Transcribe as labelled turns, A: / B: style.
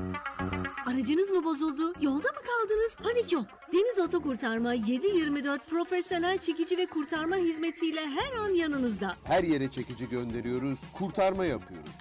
A: Aracınız mı bozuldu? Yolda mı kaldınız? Panik yok. Deniz Oto Kurtarma 7/24 profesyonel çekici ve kurtarma hizmetiyle her an yanınızda.
B: Her yere çekici gönderiyoruz, kurtarma yapıyoruz.